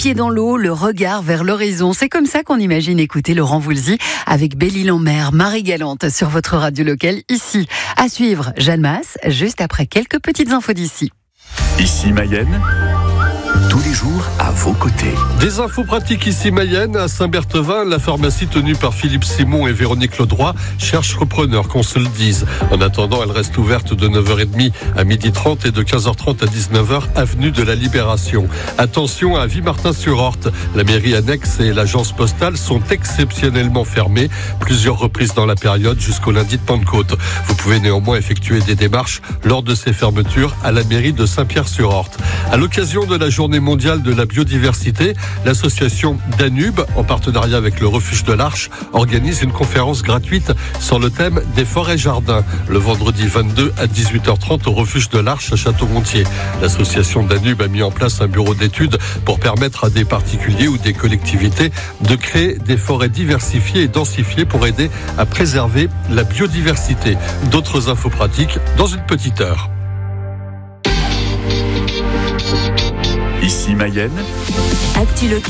pieds dans l'eau, le regard vers l'horizon. C'est comme ça qu'on imagine écouter Laurent Voulzy avec Belle-Île-en-Mer, Marie Galante sur votre radio locale ici. À suivre, Jeanne Masse, juste après quelques petites infos d'ici. Ici Mayenne, tous les jours à vos côtés. Des infos pratiques ici Mayenne, à Saint-Berthevin, la pharmacie tenue par Philippe Simon et Véronique Ledroit cherche repreneur, qu'on se le dise. En attendant, elle reste ouverte de 9h30 à 12h30 et de 15h30 à 19h, avenue de la Libération. Attention à Vimartin-sur-Orte, la mairie annexe et l'agence postale sont exceptionnellement fermées, plusieurs reprises dans la période jusqu'au lundi de Pentecôte. Vous pouvez néanmoins effectuer des démarches lors de ces fermetures à la mairie de Saint-Pierre-sur-Orte. À l'occasion de la journée mondiale de la biodiversité, l'association Danube, en partenariat avec le Refuge de l'Arche, organise une conférence gratuite sur le thème des forêts-jardins, le vendredi 22 à 18h30 au Refuge de l'Arche à Château-Gontier. L'association Danube a mis en place un bureau d'études pour permettre à des particuliers ou des collectivités de créer des forêts diversifiées et densifiées pour aider à préserver la biodiversité. D'autres infos pratiques dans une petite heure. Ici Mayenne, Actu local.